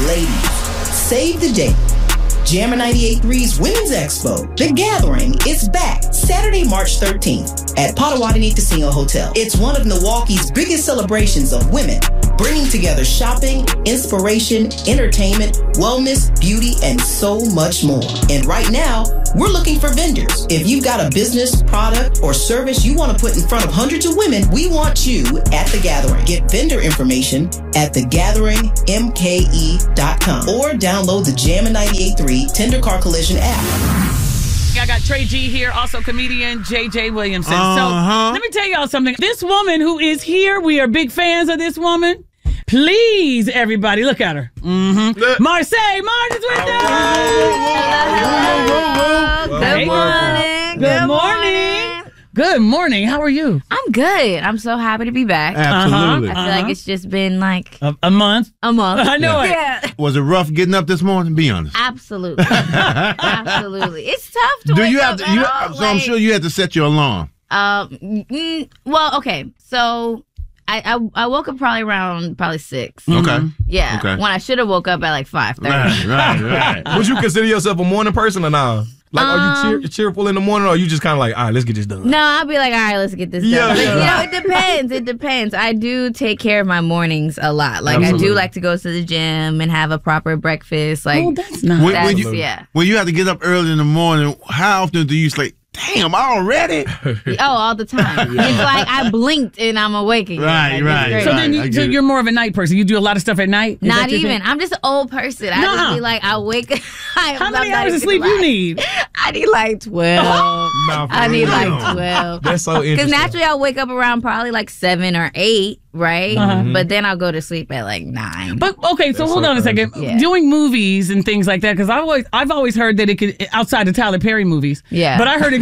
Ladies, save the date. Jammer 98.3's Women's Expo, The Gathering, is back Saturday, March 13th at Potawatomi Casino Hotel. It's one of Milwaukee's biggest celebrations of women, bringing together shopping, inspiration, entertainment, wellness, beauty, and so much more. And right now, we're looking for vendors. If you've got a business, product, or service you want to put in front of hundreds of women, we want you at The Gathering. Get vendor information at thegatheringmke.com or download the Jammer 98.3 Tender Car Collision app. I got Trey G here, also comedian JJ Williamson. So let me tell y'all something. This woman who is here, we are big fans of this woman. Please, everybody, look at her. Marseille Martin is with us. Good morning. Good morning. Good morning. How are you? I'm good. I'm so happy to be back. Absolutely. I feel like it's just been like a month. A month. I know it. Yeah. Was it rough getting up this morning? Be honest. Absolutely. Absolutely. It's tough to wake up at all. So I'm sure you had to set your alarm. Well, okay. So I woke up probably around 6. Okay. Yeah. Okay. When I should have woke up at like 5:30. Right. Would you consider yourself a morning person or not? Like, are you cheerful in the morning, or are you just kind of like, all right, let's get this done? No, I'll be like, all right, let's get this done. But, you know, it depends. It depends. I do take care of my mornings a lot. Like, Absolutely. I do like to go to the gym and have a proper breakfast. Like, that's nice. When you have to get up early in the morning, how often do you say, damn, already? all the time. It's like I blinked and I'm awake again. Right. So then so you're more of a night person. You do a lot of stuff at night? Is Not that your even. thing? I'm just an old person. I just be like, I wake. How many hours of sleep you need? I need like 12. I need like 12. That's so interesting. Because naturally I'll wake up around probably like 7 or 8, right? But then I'll go to sleep at like 9. But okay, so hold on a second. Yeah. Doing movies and things like that, because I've always heard that it could, outside of Tyler Perry movies. Yeah. But I heard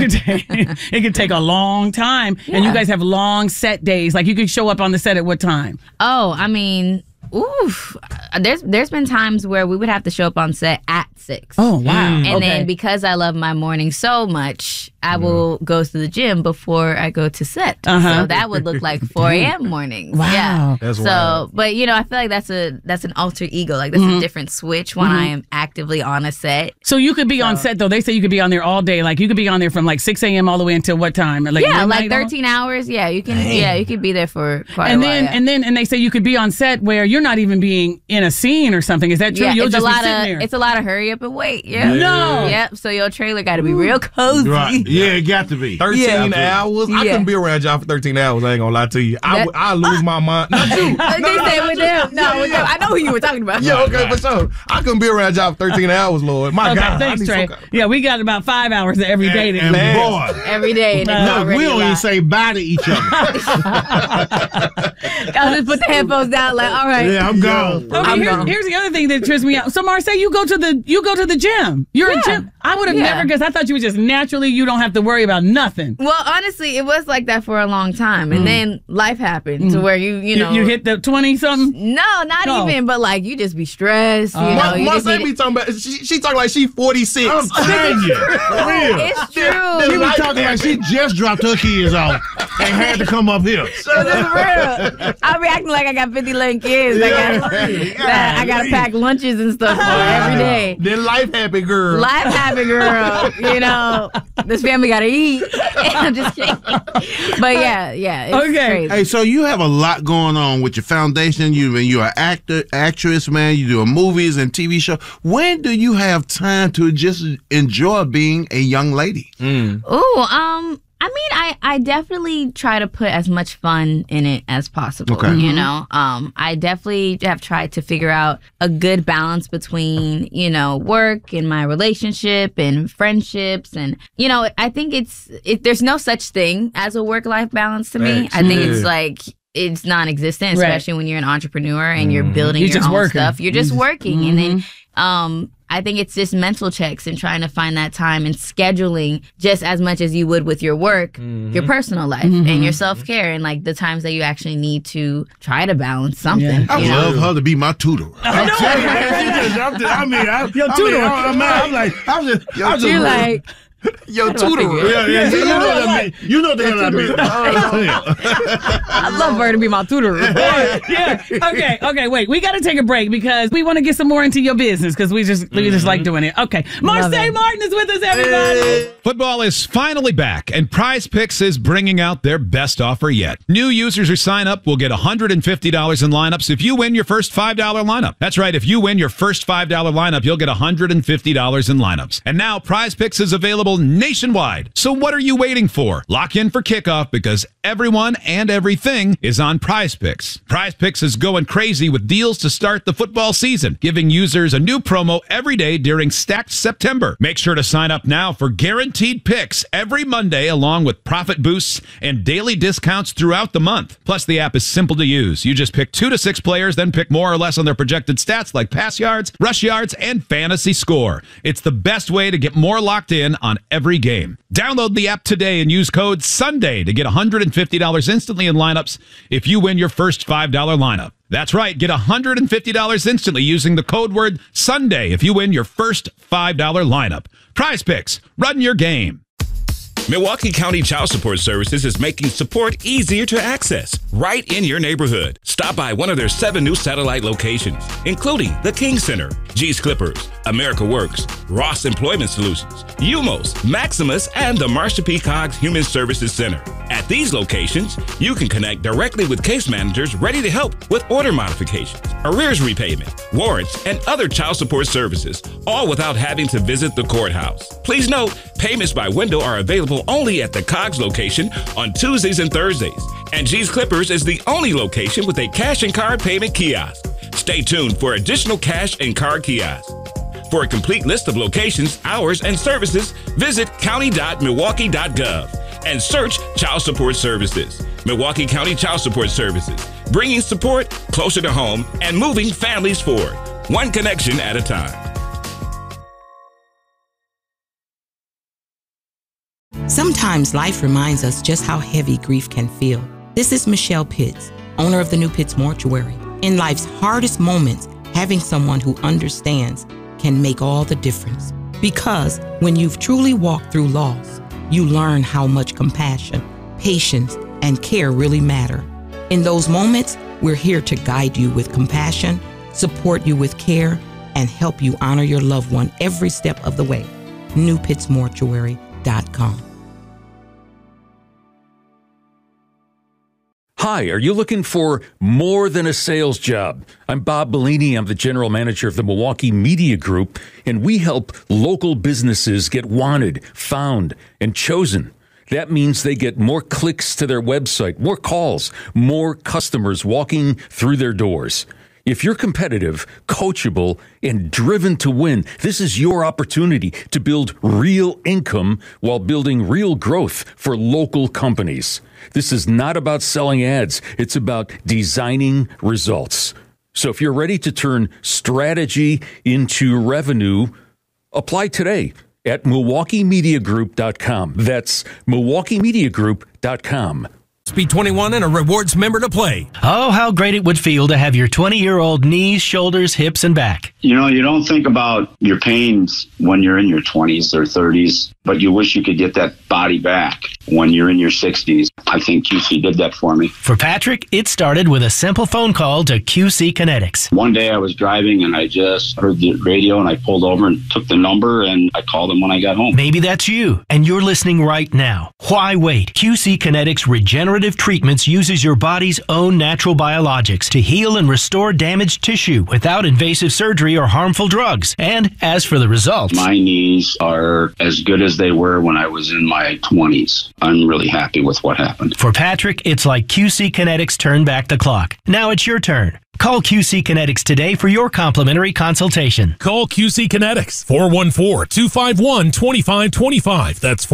it could take a long time, and you guys have long set days. Like you could show up on the set at what time? Oh, I mean, oof. There's been times where we would have to show up on set at 6. Oh wow! And then because I love my morning so much, I will go to the gym before I go to set. So that would look like 4 a.m. mornings. Wow. Yeah. That's so, wild. but you know, I feel like that's an alter ego. Like that's a different switch when I am actively on a set. So you could be on set though. They say you could be on there all day. Like you could be on there from like 6 a.m. all the way until what time? Like Yeah, midnight like 13 hours. Yeah, you can. Yeah, you could be there for quite a while. And they say you could be on set where you're not even being in a scene or something. Is that true? Yeah, You'll it's just a be lot sitting there. of. It's a lot of hurry up and wait. Yeah. No. Yep. So your trailer got to be real cozy. Right. Yeah, it got to be. 13 hours? I couldn't be around y'all for 13 hours. I ain't gonna lie to you. I lose my mind. Not you. They say with them. No, with them. I know who you were talking about. Yeah, okay, for sure. I couldn't be around y'all for 13 hours, Lord. My Okay, God. thanks, Trey. Yeah, we got about 5 hours every day. And boy, Every day. And it's look, already we a don't lot. even say bye to each other. I'll just put the headphones down. Like, all right. Yeah, I'm gone. Okay, here's the other thing that trips me out. So Marseille, you go to the gym. You're a gym. I would have never guessed. I thought you were just naturally. You don't have to worry about nothing. Well, honestly, it was like that for a long time, and then life happened to where you know you hit the 20 something. No, not even. But like you just be stressed. You know, you just Marseille need be talking about, she talking like she 46. I'm telling you. For real. It's true. She be talking like she just dropped her kids off and had to come up here. It's real. I'll be acting like I got 50 little kids. I gotta pack lunches and stuff for every day. Then life happy, girl. Life happy, girl. You know, this family gotta eat. I'm just kidding. But yeah, it's crazy. Hey, so you have a lot going on with your foundation. You're an actor, actress, man. You do movies and TV shows. When do you have time to just enjoy being a young lady? I mean, I definitely try to put as much fun in it as possible. Okay. You know, I definitely have tried to figure out a good balance between, you know, work and my relationship and friendships. And, you know, I think there's no such thing as a work-life balance to me. I think it's like, it's non-existent, especially when you're an entrepreneur and you're building your own stuff. You're just working. And then, I think it's just mental checks and trying to find that time and scheduling just as much as you would with your work, your personal life and your self-care and like the times that you actually need to try to balance something. Yeah. I love her to be my tutor. I'm telling you, I'm like, You're like, Your tutor. Yeah. You know the hell I mean. I'd love her to be my tutor. Yeah. Okay. Wait. We got to take a break because we want to get some more into your business because we just like doing it. Okay. Marseille Martin is with us, everybody. Football is finally back, and Prize Picks is bringing out their best offer yet. New users who sign up will get $150 in lineups if you win your first $5 lineup. That's right. If you win your first $5 lineup, you'll get $150 in lineups. And now Prize Picks is available nationwide. So what are you waiting for? Lock in for kickoff because everyone and everything is on Prize Picks. Prize Picks is going crazy with deals to start the football season, giving users a new promo every day during Stacked September. Make sure to sign up now for guaranteed picks every Monday, along with profit boosts and daily discounts throughout the month. Plus, the app is simple to use. You just pick 2 to 6 players, then pick more or less on their projected stats like pass yards, rush yards, and fantasy score. It's the best way to get more locked in on every game. Download the app today and use code SUNDAY to get $150 instantly in lineups if you win your first $5 lineup. That's right, get $150 instantly using the code word SUNDAY if you win your first $5 lineup. Prize Picks, run your game. Milwaukee County Child Support Services is making support easier to access right in your neighborhood. Stop by one of their 7 new satellite locations, including the King Center, G's Clippers, America Works, Ross Employment Solutions, UMOS, Maximus, and the Marsha P. Cogs Human Services Center. At these locations, you can connect directly with case managers ready to help with order modifications, arrears repayment, warrants, and other child support services, all without having to visit the courthouse. Please note, payments by window are available only at the Cogs location on Tuesdays and Thursdays, and G's Clippers is the only location with a cash and card payment kiosk. Stay tuned for additional cash and card kiosks. For a complete list of locations, hours, and services, visit county.milwaukee.gov and search Child Support Services. Milwaukee County Child Support Services, bringing support closer to home and moving families forward, one connection at a time. Sometimes life reminds us just how heavy grief can feel. This is Michelle Pitts, owner of the New Pitts Mortuary. In life's hardest moments, having someone who understands can make all the difference. Because when you've truly walked through loss, you learn how much compassion, patience, and care really matter. In those moments, we're here to guide you with compassion, support you with care, and help you honor your loved one every step of the way. NewPittsMortuary.com. Hi, are you looking for more than a sales job? I'm Bob Bellini. I'm the general manager of the Milwaukee Media Group, and we help local businesses get wanted, found, and chosen. That means they get more clicks to their website, more calls, more customers walking through their doors. If you're competitive, coachable, and driven to win, this is your opportunity to build real income while building real growth for local companies. This is not about selling ads. It's about designing results. So if you're ready to turn strategy into revenue, apply today at MilwaukeeMediaGroup.com. That's MilwaukeeMediaGroup.com. Be 21 and a rewards member to play. Oh, how great it would feel to have your 20-year-old knees, shoulders, hips, and back. You know, you don't think about your pains when you're in your 20s or 30s, but you wish you could get that body back when you're in your 60s. I think QC did that for me. For Patrick, it started with a simple phone call to QC Kinetics. One day I was driving and I just heard the radio and I pulled over and took the number and I called them when I got home. Maybe that's you and you're listening right now. Why wait? QC Kinetics Regenerative Treatments uses your body's own natural biologics to heal and restore damaged tissue without invasive surgery or harmful drugs. And as for the results, my knees are as good as they were when I was in my 20s. I'm really happy with what happened. For Patrick, it's like QC Kinetics turned back the clock. Now it's your turn. Call QC Kinetics today for your complimentary consultation. Call QC Kinetics, 414-251-2525. That's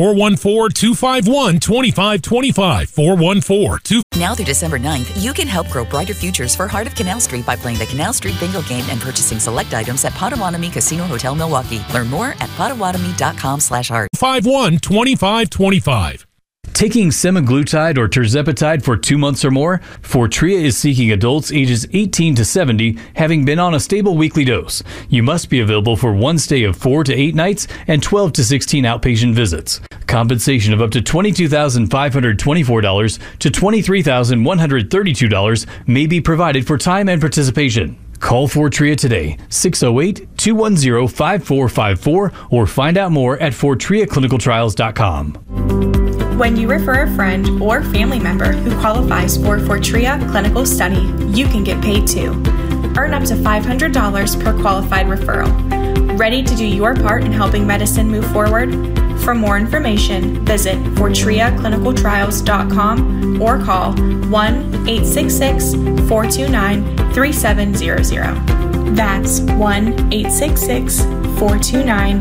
414-251-2525. 414-2. Now through December 9th, you can help grow brighter futures for Heart of Canal Street by playing the Canal Street Bingo game and purchasing select items at Potawatomi Casino Hotel Milwaukee. Learn more at Potawatomi.com/heart. 51-2525. Taking semaglutide or tirzepatide for 2 months or more? Fortrea is seeking adults ages 18 to 70 having been on a stable weekly dose. You must be available for one stay of 4 to 8 nights and 12 to 16 outpatient visits. Compensation of up to $22,524 to $23,132 may be provided for time and participation. Call Fortrea today, 608-210-5454, or find out more at FortreaClinicalTrials.com. When you refer a friend or family member who qualifies for Fortrea Clinical Study, you can get paid too. Earn up to $500 per qualified referral. Ready to do your part in helping medicine move forward? For more information, visit FortreaClinicalTrials.com or call 1-866-429-3700. That's 1-866-429-3700.